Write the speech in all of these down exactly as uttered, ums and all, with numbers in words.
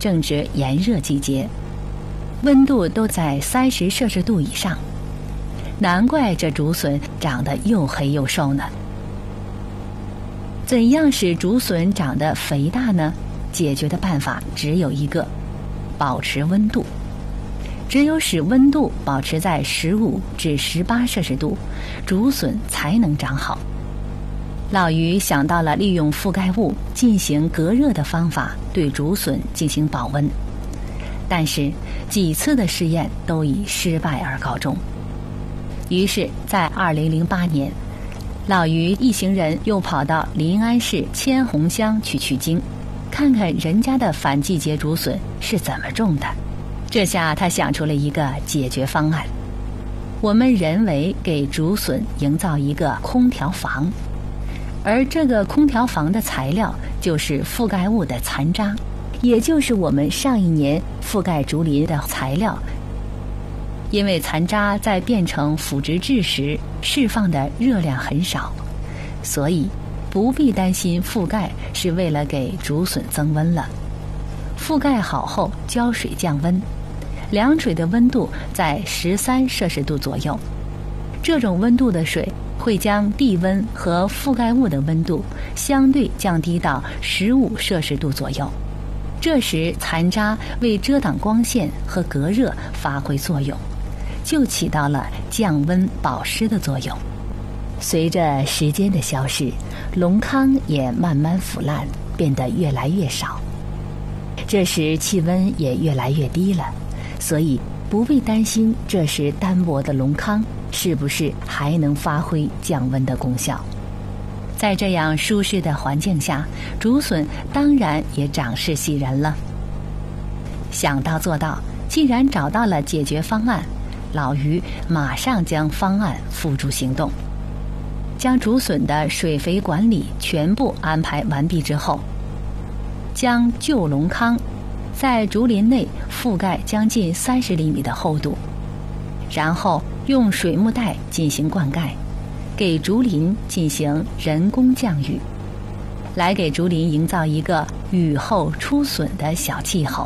正值炎热季节，温度都在三十摄氏度以上，难怪这竹笋长得又黑又瘦呢。怎样使竹笋长得肥大呢？解决的办法只有一个，保持温度。只有使温度保持在十五至十八摄氏度，竹笋才能长好。老于想到了利用覆盖物进行隔热的方法对竹笋进行保温，但是几次的试验都以失败而告终。于是在二零零八年，老于一行人又跑到临安市千红乡去取经，看看人家的反季节竹笋是怎么种的。这下他想出了一个解决方案，我们人为给竹笋营造一个空调房，而这个空调房的材料就是覆盖物的残渣，也就是我们上一年覆盖竹林的材料。因为残渣在变成腐殖质时释放的热量很少，所以不必担心覆盖是为了给竹笋增温了。覆盖好后浇水降温，凉水的温度在十三摄氏度左右，这种温度的水会将地温和覆盖物的温度相对降低到十五摄氏度左右。这时残渣为遮挡光线和隔热发挥作用，就起到了降温保湿的作用。随着时间的消逝，龙糠也慢慢腐烂，变得越来越少。这时气温也越来越低了，所以不必担心这时单薄的龙糠是不是还能发挥降温的功效。在这样舒适的环境下，竹笋当然也长势喜人了。想到做到，既然找到了解决方案，老于马上将方案付诸行动。将竹笋的水肥管理全部安排完毕之后，将旧龙糠在竹林内覆盖将近三十厘米的厚度，然后用水幕带进行灌溉，给竹林进行人工降雨，来给竹林营造一个雨后出笋的小气候。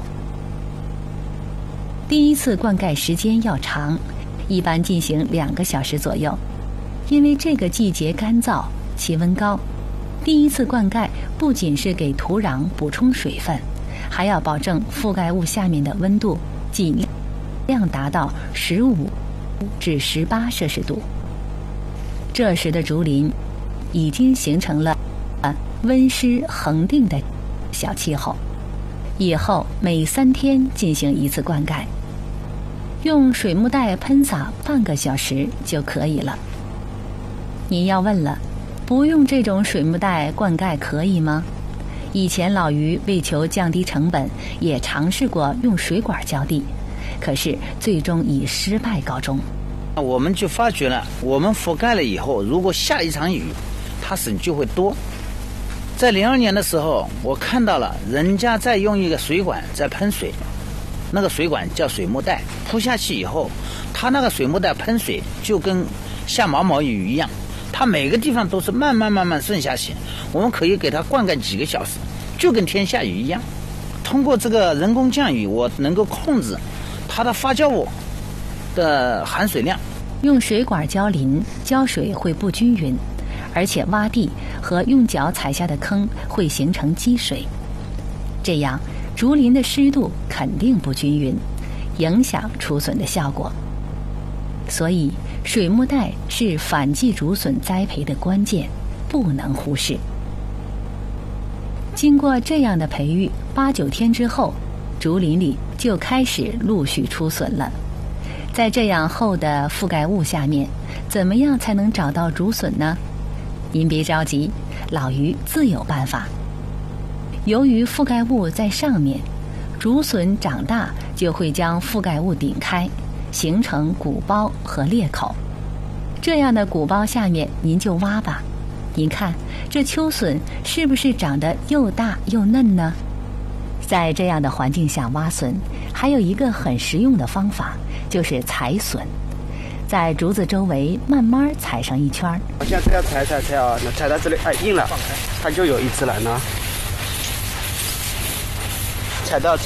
第一次灌溉时间要长，一般进行两个小时左右，因为这个季节干燥，气温高。第一次灌溉不仅是给土壤补充水分，还要保证覆盖物下面的温度尽量达到十五至十八摄氏度。这时的竹林已经形成了温湿恒定的小气候，以后每三天进行一次灌溉，用水幕带喷洒半个小时就可以了。您要问了，不用这种水幕带灌溉可以吗？以前老于为求降低成本，也尝试过用水管浇地，可是最终以失败告终。 我们就发觉了，我们覆盖了以后，如果下一场雨，它笋就会多。在零二年的时候，我看到了人家在用一个水管在喷水，那个水管叫水幕带，铺下去以后，它那个水幕带喷水就跟下毛毛雨一样，它每个地方都是慢慢慢慢顺下去，我们可以给它灌溉几个小时，就跟天下雨一样。通过这个人工降雨，我能够控制它的发酵物的含水量。 用水管浇林，浇水会不均匀，而且洼地和用脚踩下的坑会形成积水，这样竹林的湿度肯定不均匀，影响出笋的效果。所以水幕带是反季竹笋栽培的关键，不能忽视。经过这样的培育，八九天之后，竹林里就开始陆续出笋了。在这样厚的覆盖物下面，怎么样才能找到竹笋呢？您别着急，老于自有办法。由于覆盖物在上面，竹笋长大就会将覆盖物顶开，形成鼓包和裂口。这样的鼓包下面您就挖吧，您看这秋笋是不是长得又大又嫩呢？在这样的环境下挖笋，还有一个很实用的方法，就是踩笋。在竹子周围慢慢踩上一圈。 我现在这样踩踩踩啊，那踩到这里，哎，硬了，它就有一只了呢。踩到。